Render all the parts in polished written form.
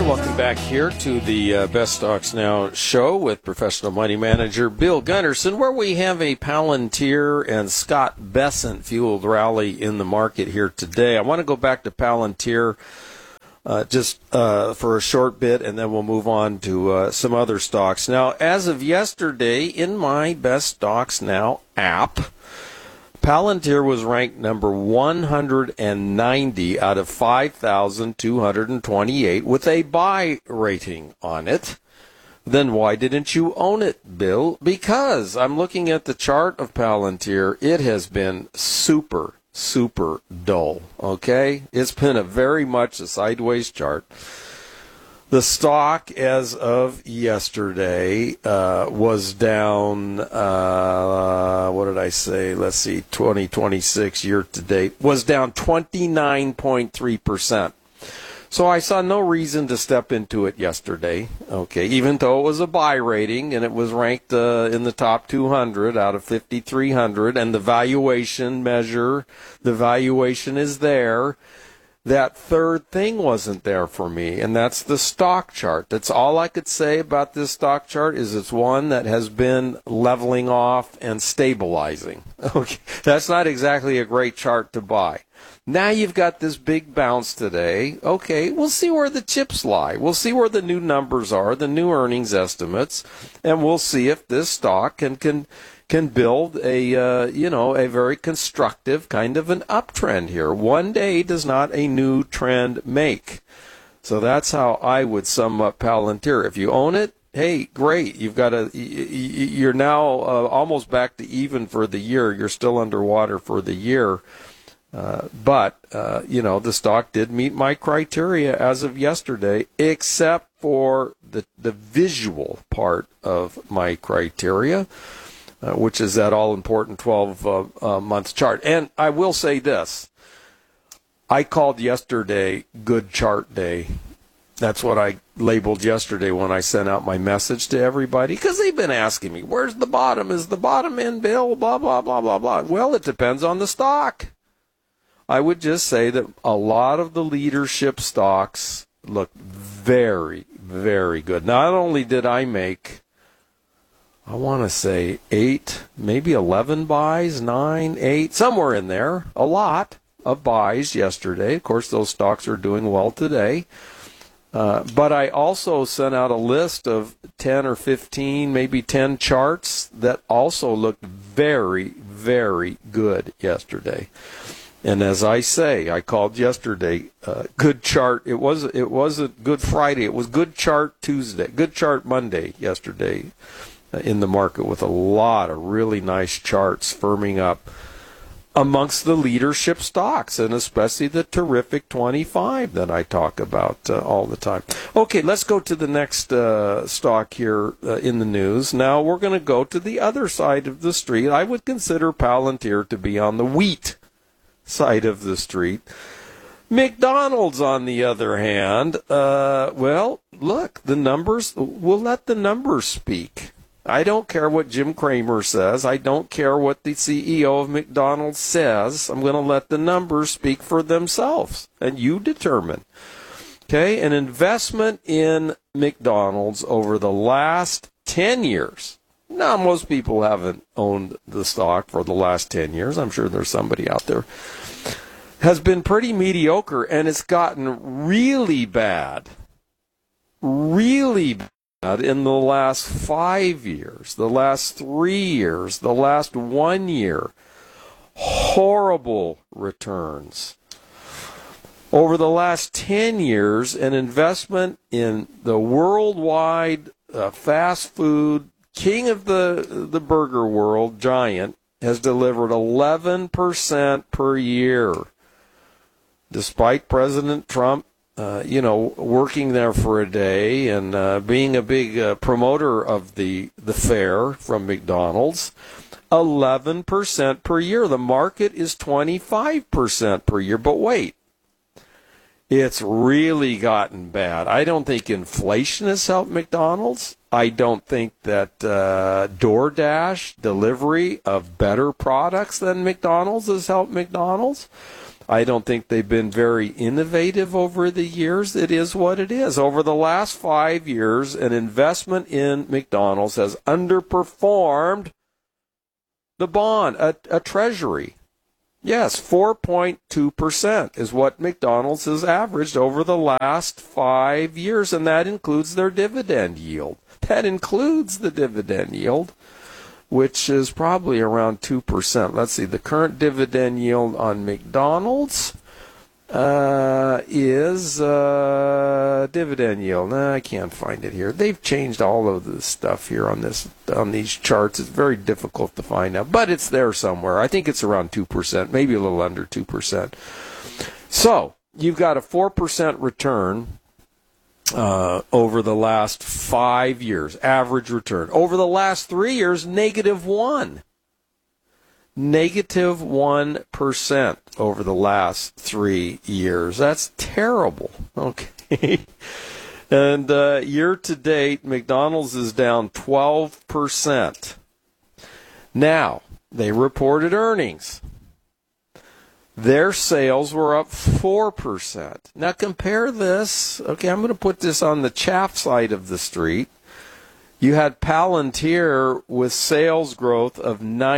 And welcome back here to the Best Stocks Now show with professional money manager Bill Gunderson, where we have a Palantir and Scott Bessent fueled rally in the market here today. I want to go back to Palantir just for a short bit, and then we'll move on to some other stocks. Now, as of yesterday, in my Best Stocks Now app, Palantir was ranked number 190 out of 5,228 with a buy rating on it. Then why didn't you own it, Bill? Because I'm looking at the chart of Palantir. It has been super dull, okay? It's been very much a sideways chart. The stock, as of yesterday, was down, what did I say? Let's see, 2026 year-to-date, was down 29.3%. So I saw no reason to step into it yesterday, okay, even though it was a buy rating and it was ranked in the top 200 out of 5,300, and the valuation measure, the valuation is there. That third thing wasn't there for me, and that's the stock chart. That's all I could say about this stock chart, is it's one that has been leveling off and stabilizing. Okay, that's not exactly a great chart to buy. Now you've got this big bounce today. Okay, we'll see where the chips lie. We'll see where the new numbers are, the new earnings estimates, and we'll see if this stock can build a a very constructive kind of an uptrend here. One day does not a new trend make. So that's how I would sum up Palantir. If you own it, hey, great. You're now almost back to even for the year. You're still underwater for the year. But the stock did meet my criteria as of yesterday, except for the visual part of my criteria, which is that all-important 12-month chart. And I will say this. I called yesterday good chart day. That's what I labeled yesterday when I sent out my message to everybody, because they've been asking me, where's the bottom? Is the bottom in, Bill? Blah, blah, blah, blah, blah. Well, it depends on the stock. I would just say that a lot of the leadership stocks look very, very good. Not only did I make, I want to say 8, maybe 11 buys, 9, 8, somewhere in there, a lot of buys yesterday. Of course, those stocks are doing well today. But I also sent out a list of 10 or 15, maybe 10 charts that also looked very, very good yesterday. And as I say, I called yesterday good chart. It was a good Friday. It was good chart Tuesday, good chart Monday yesterday in the market, with a lot of really nice charts firming up amongst the leadership stocks, and especially the terrific 25 that I talk about all the time. Okay, let's go to the next stock here in the news. Now we're going to go to the other side of the street. I would consider Palantir to be on the wheat side of the street. McDonald's, on the other hand, well, look, the numbers, we'll let the numbers speak. I don't care what Jim Cramer says. I don't care what the CEO of McDonald's says. I'm going to let the numbers speak for themselves, and you determine. Okay, an investment in McDonald's over the last 10 years. Now, most people haven't owned the stock for the last 10 years. I'm sure there's somebody out there. Has been pretty mediocre, and it's gotten really bad in the last 5 years, the last 3 years, the last 1 year. Horrible returns. Over the last 10 years, an investment in the worldwide fast food king of the burger world, Giant, has delivered 11% per year. Despite President Trump, working there for a day and being a big promoter of the fare from McDonald's, 11% per year. The market is 25% per year. But wait, it's really gotten bad. I don't think inflation has helped McDonald's. I don't think that DoorDash delivery of better products than McDonald's has helped McDonald's. I don't think they've been very innovative over the years. It is what it is. Over the last 5 years, an investment in McDonald's has underperformed the bond, a treasury. Yes, 4.2% is what McDonald's has averaged over the last 5 years, and that includes their dividend yield. That includes the dividend yield, which is probably around 2%. Let's see, the current dividend yield on McDonald's is dividend yield. I can't find it here. They've changed all of the stuff here on these charts. It's very difficult to find out, but it's there somewhere. I think it's around 2%, maybe a little under 2%. So you've got a 4% return over the last 5 years, average return. Over the last 3 years, -1%. -1% over the last 3 years. That's terrible. Okay. And year to date, McDonald's is down 12%. Now, they reported earnings. Their sales were up 4%. Now compare this. Okay, I'm going to put this on the chaff side of the street. You had Palantir with sales growth of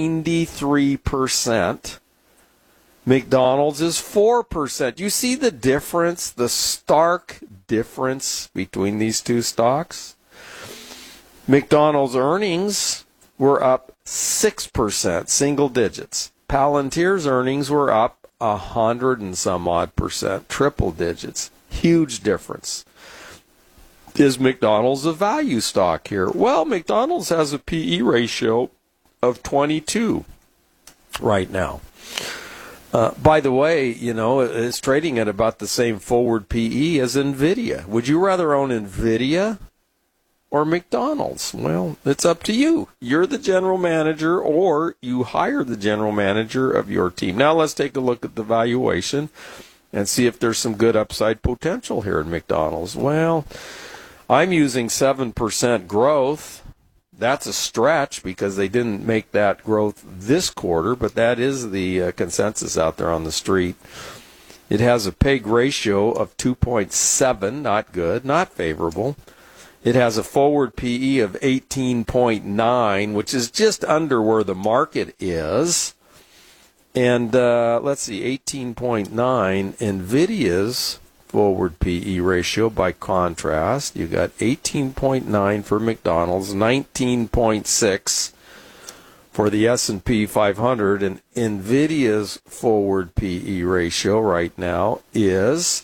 93%. McDonald's is 4%. You see the difference, the stark difference between these two stocks? McDonald's earnings were up 6%, single digits. Palantir's earnings were up 100 and some odd percent, triple digits. Huge difference. Is McDonald's a value stock here? Well, McDonald's has a PE ratio of 22 right now. By the way, it's trading at about the same forward PE as NVIDIA. Would you rather own NVIDIA or McDonald's? Well, it's up to you. You're the general manager, or you hire the general manager of your team. Now let's take a look at the valuation and see if there's some good upside potential here in McDonald's. Well, I'm using 7% growth. That's a stretch because they didn't make that growth this quarter, but that is the consensus out there on the street. It has a PEG ratio of 2.7, not good, not favorable. It has a forward PE of 18.9, which is just under where the market is. And let's see, 18.9, NVIDIA's forward PE ratio, by contrast, you got 18.9 for McDonald's, 19.6 for the S&P 500, and NVIDIA's forward PE ratio right now is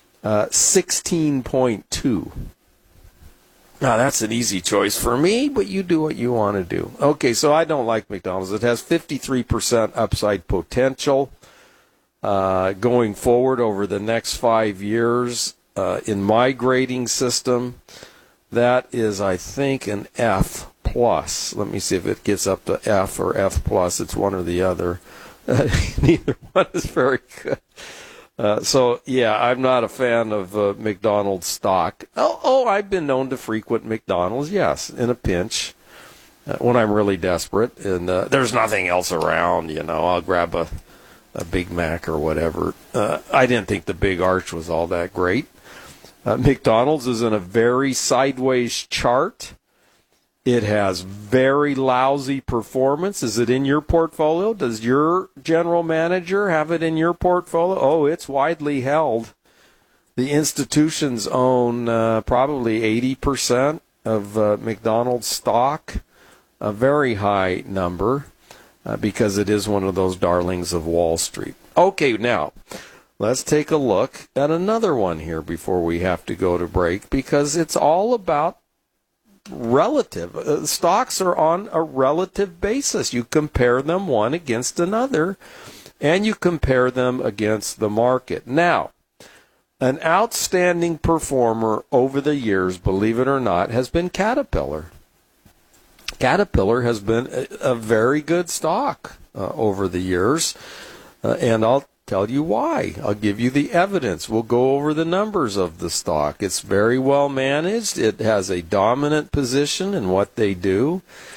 16.2. Now, that's an easy choice for me, but you do what you want to do. Okay, so I don't like McDonald's. It has 53% upside potential. Going forward over the next 5 years, in my grading system, that is, I think, an F plus. Let me see if it gets up to F or F plus. It's one or the other. Neither one is very good. So, I'm not a fan of McDonald's stock. I've been known to frequent McDonald's, yes, in a pinch, when I'm really desperate, and there's nothing else around, I'll grab a Big Mac or whatever. I didn't think the Big Arch was all that great. McDonald's is in a very sideways chart. It has very lousy performance. Is it in your portfolio? Does your general manager have it in your portfolio? Oh, it's widely held. The institutions own probably 80% of McDonald's stock, a very high number. Because it is one of those darlings of Wall Street. Okay, now, let's take a look at another one here before we have to go to break, because it's all about relative. Stocks are on a relative basis. You compare them one against another, and you compare them against the market. Now, an outstanding performer over the years, believe it or not, has been Caterpillar. Caterpillar has been a very good stock over the years, and I'll tell you why. I'll give you the evidence. We'll go over the numbers of the stock. It's very well managed. It has a dominant position in what they do.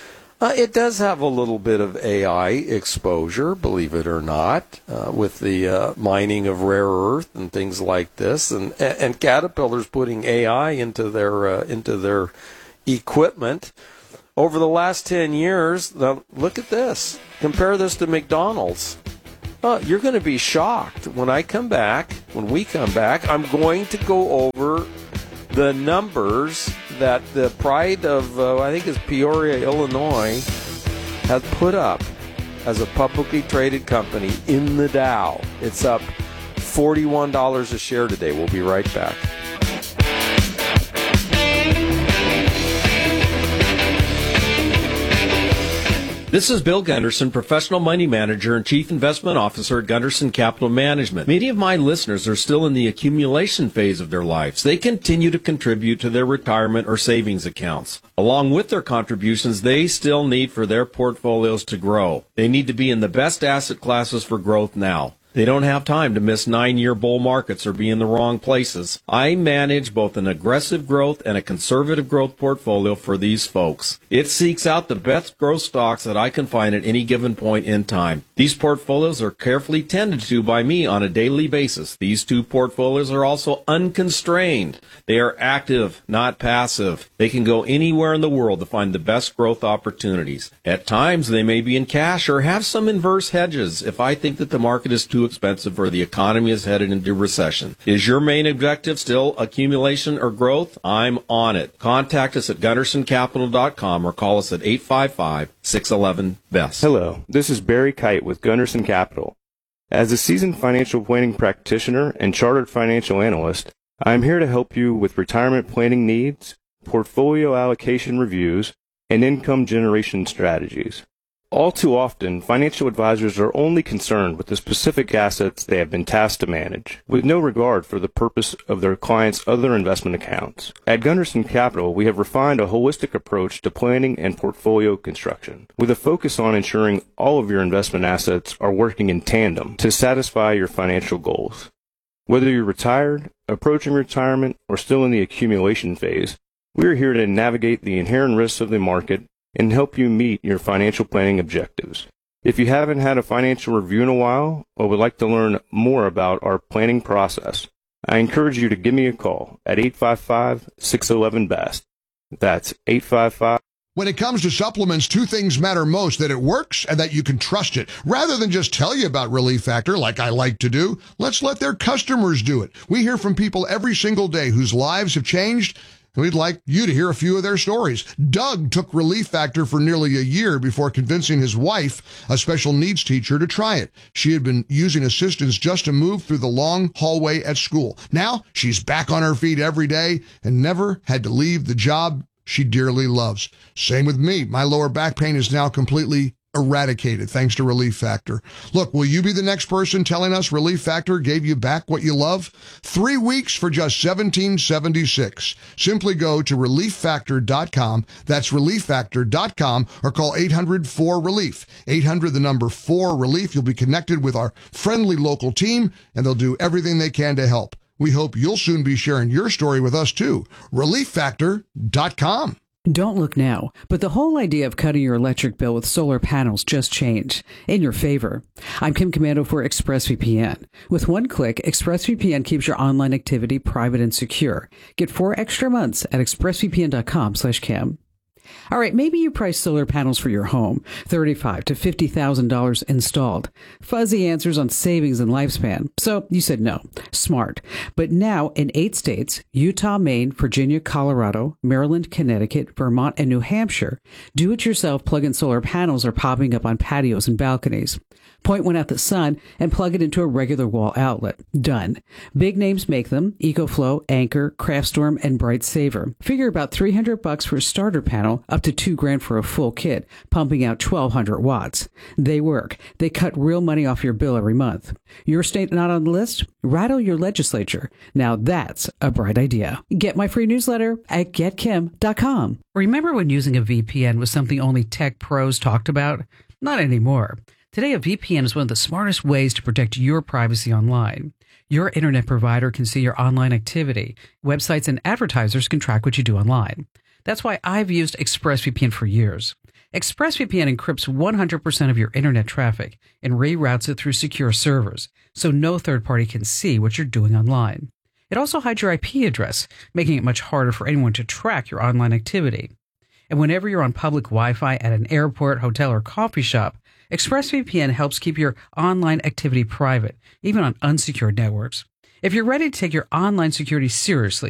It does have a little bit of AI exposure, believe it or not, with the mining of rare earth and things like this, and Caterpillar's putting AI into their equipment. Over the last 10 years, now look at this. Compare this to McDonald's. You're going to be shocked. When we come back, I'm going to go over the numbers that the pride of, I think it's Peoria, Illinois, has put up as a publicly traded company in the Dow. It's up $41 a share today. We'll be right back. This is Bill Gunderson, Professional Money Manager and Chief Investment Officer at Gunderson Capital Management. Many of my listeners are still in the accumulation phase of their lives. They continue to contribute to their retirement or savings accounts. Along with their contributions, they still need for their portfolios to grow. They need to be in the best asset classes for growth now. They don't have time to miss 9-year bull markets or be in the wrong places. I manage both an aggressive growth and a conservative growth portfolio for these folks. It seeks out the best growth stocks that I can find at any given point in time. These portfolios are carefully tended to by me on a daily basis. These two portfolios are also unconstrained. They are active, not passive. They can go anywhere in the world to find the best growth opportunities. At times, they may be in cash or have some inverse hedges if I think that the market is too expensive or the economy is headed into recession. Is your main objective still accumulation or growth? I'm on it. Contact us at GundersonCapital.com or call us at 855-611-BEST. Hello, this is Barry Kite with Gunderson Capital. As a seasoned financial planning practitioner and chartered financial analyst, I am here to help you with retirement planning needs, portfolio allocation reviews, and income generation strategies. All too often, financial advisors are only concerned with the specific assets they have been tasked to manage, with no regard for the purpose of their clients' other investment accounts. At Gunderson Capital, we have refined a holistic approach to planning and portfolio construction, with a focus on ensuring all of your investment assets are working in tandem to satisfy your financial goals. Whether you're retired, approaching retirement, or still in the accumulation phase, we are here to navigate the inherent risks of the market and help you meet your financial planning objectives. If you haven't had a financial review in a while or would like to learn more about our planning process, I encourage you to give me a call at 855-611-BEST. That's 855. When it comes to supplements, two things matter most: that it works and that you can trust it. Rather than just tell you about Relief Factor like I like to do, let's let their customers do it. We hear from people every single day whose lives have changed. We'd like you to hear a few of their stories. Doug took Relief Factor for nearly a year before convincing his wife, a special needs teacher, to try it. She had been using assistance just to move through the long hallway at school. Now she's back on her feet every day and never had to leave the job she dearly loves. Same with me. My lower back pain is now completely eradicated thanks to Relief Factor. Look, will you be the next person telling us Relief Factor gave you back what you love? 3 weeks for just $17.76. Simply go to ReliefFactor.com. That's ReliefFactor.com, or call 800-4RELIEF. 800 the number 4-RELIEF. You'll be connected with our friendly local team, and they'll do everything they can to help. We hope you'll soon be sharing your story with us too. ReliefFactor.com. Don't look now, but the whole idea of cutting your electric bill with solar panels just changed in your favor. I'm Kim Commando for ExpressVPN. With one click, ExpressVPN keeps your online activity private and secure. Get 4 extra months at expressvpn.com/Kim. All right, maybe you price solar panels for your home, $35,000 to $50,000 installed. Fuzzy answers on savings and lifespan. So you said no. Smart. But now in 8 states, Utah, Maine, Virginia, Colorado, Maryland, Connecticut, Vermont, and New Hampshire, do-it-yourself plug-in solar panels are popping up on patios and balconies. Point one at the sun and plug it into a regular wall outlet. Done. Big names make them: EcoFlow, Anchor, Craftstorm, and Bright Saver. Figure about $300 for a starter panel, up to $2,000 for a full kit, pumping out 1,200 watts. They work. They cut real money off your bill every month. Your state not on the list? Rattle your legislature. Now that's a bright idea. Get my free newsletter at getkim.com. Remember when using a VPN was something only tech pros talked about? Not anymore. Today, a VPN is one of the smartest ways to protect your privacy online. Your internet provider can see your online activity. Websites and advertisers can track what you do online. That's why I've used ExpressVPN for years. ExpressVPN encrypts 100% of your internet traffic and reroutes it through secure servers, so no third party can see what you're doing online. It also hides your IP address, making it much harder for anyone to track your online activity. And whenever you're on public Wi-Fi at an airport, hotel, or coffee shop, ExpressVPN helps keep your online activity private, even on unsecured networks. If you're ready to take your online security seriously,